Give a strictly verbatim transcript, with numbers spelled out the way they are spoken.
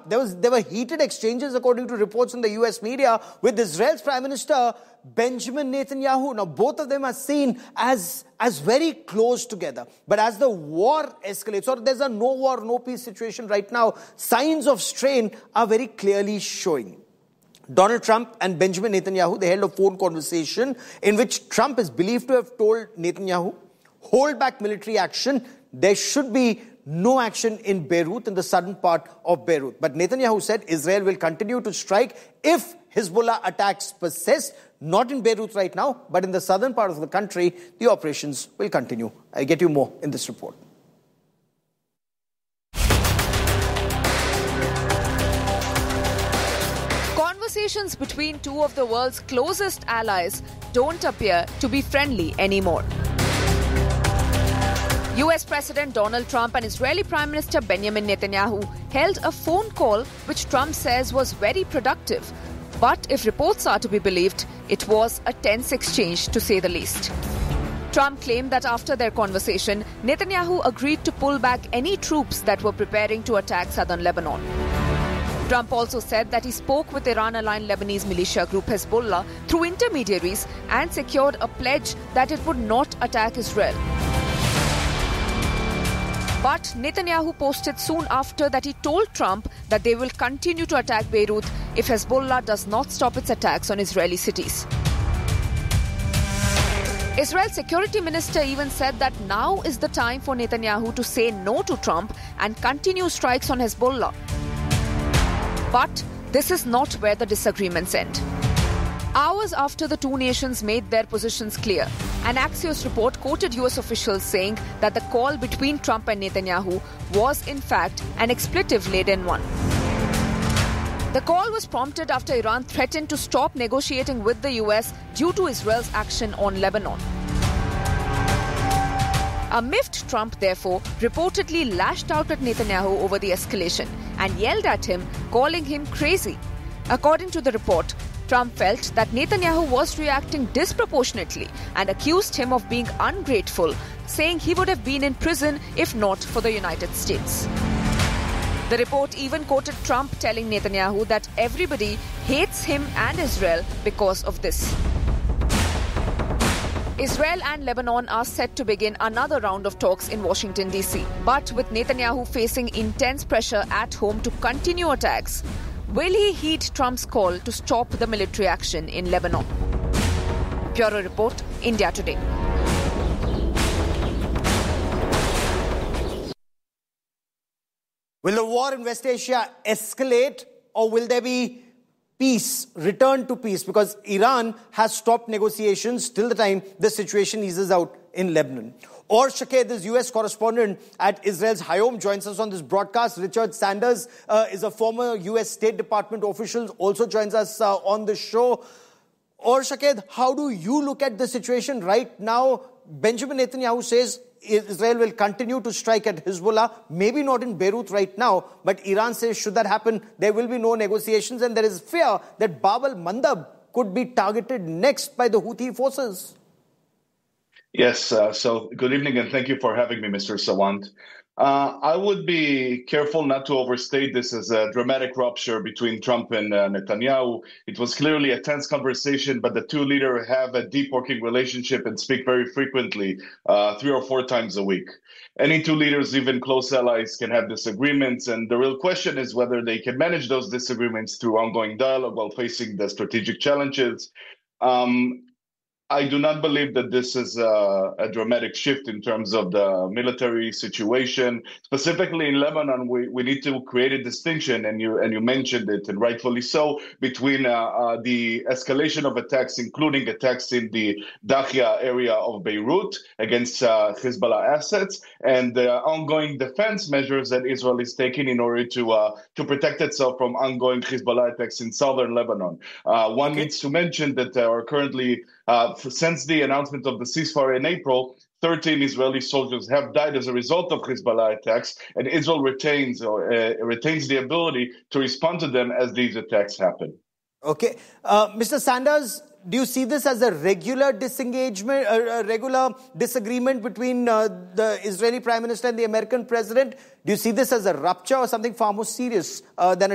Trump, there was there were heated exchanges, according to reports in the U S media, with Israel's Prime Minister Benjamin Netanyahu. Now, both of them are seen as, as very close together. But as the war escalates, or there's a no war, no peace situation right now, signs of strain are very clearly showing. Donald Trump and Benjamin Netanyahu, they held a phone conversation in which Trump is believed to have told Netanyahu, hold back military action. There should be no action in Beirut, in the southern part of Beirut. But Netanyahu said Israel will continue to strike if Hezbollah attacks persist. Not in Beirut right now, but in the southern part of the country, the operations will continue. I'll get you more in this report. Conversations between two of the world's closest allies don't appear to be friendly anymore. U S President Donald Trump and Israeli Prime Minister Benjamin Netanyahu held a phone call which Trump says was very productive. But if reports are to be believed, it was a tense exchange, to say the least. Trump claimed that after their conversation, Netanyahu agreed to pull back any troops that were preparing to attack southern Lebanon. Trump also said that he spoke with Iran-aligned Lebanese militia group Hezbollah through intermediaries and secured a pledge that it would not attack Israel. But Netanyahu posted soon after that he told Trump that they will continue to attack Beirut if Hezbollah does not stop its attacks on Israeli cities. Israel's security minister even said that now is the time for Netanyahu to say no to Trump and continue strikes on Hezbollah. But this is not where the disagreements end. Hours after the two nations made their positions clear, an Axios report quoted U S officials saying that the call between Trump and Netanyahu was in fact an expletive-laden one. The call was prompted after Iran threatened to stop negotiating with the U S due to Israel's action on Lebanon. A miffed Trump, therefore, reportedly lashed out at Netanyahu over the escalation and yelled at him, calling him crazy. According to the report, Trump felt that Netanyahu was reacting disproportionately and accused him of being ungrateful, saying he would have been in prison if not for the United States. The report even quoted Trump telling Netanyahu that everybody hates him and Israel because of this. Israel and Lebanon are set to begin another round of talks in Washington, D C. But with Netanyahu facing intense pressure at home to continue attacks, will he heed Trump's call to stop the military action in Lebanon? Bureau Report, India Today. Will the war in West Asia escalate, or will there be peace, return to peace? Because Iran has stopped negotiations till the time the situation eases out in Lebanon. Or Shaked, this U S correspondent at Israel's Hayom, joins us on this broadcast. Richard Sanders uh, is a former U S State Department official, also joins us uh, on the show. Or Shaked, how do you look at the situation right now? Benjamin Netanyahu says Israel will continue to strike at Hezbollah, maybe not in Beirut right now, but Iran says should that happen, there will be no negotiations, and there is fear that Bab al-Mandab could be targeted next by the Houthi forces. Yes, uh, so good evening and thank you for having me, Mister Sawant. Uh, I would be careful not to overstate this as a dramatic rupture between Trump and uh, Netanyahu. It was clearly a tense conversation, but the two leaders have a deep working relationship and speak very frequently, uh, three or four times a week. Any two leaders, even close allies, can have disagreements, and the real question is whether they can manage those disagreements through ongoing dialogue while facing the strategic challenges. Um, I do not believe that this is a, a dramatic shift in terms of the military situation. Specifically in Lebanon, we, we need to create a distinction, and you and you mentioned it, and rightfully so, between uh, uh, the escalation of attacks, including attacks in the Dahia area of Beirut against uh, Hezbollah assets, and the ongoing defense measures that Israel is taking in order to uh, to protect itself from ongoing Hezbollah attacks in southern Lebanon. Uh, one okay. needs to mention that there are currently Uh, since the announcement of the ceasefire in April, thirteen Israeli soldiers have died as a result of Hezbollah attacks, and Israel retains or uh, retains the ability to respond to them as these attacks happen. Okay. Uh, Mister Sanders, do you see this as a regular disengagement, a regular disagreement between uh, the Israeli Prime Minister and the American President? Do you see this as a rupture or something far more serious uh, than a